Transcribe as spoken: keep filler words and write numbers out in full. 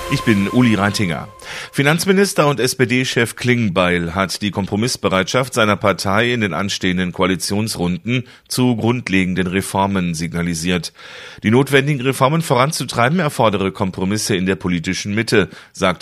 Ich bin Uli Reitinger. Finanzminister und S P D-Chef Klingbeil hat die Kompromissbereitschaft seiner Partei in den anstehenden Koalitionsrunden zu grundlegenden Reformen signalisiert. Die notwendigen Reformen voranzutreiben erfordere Kompromisse in der politischen Mitte, sagte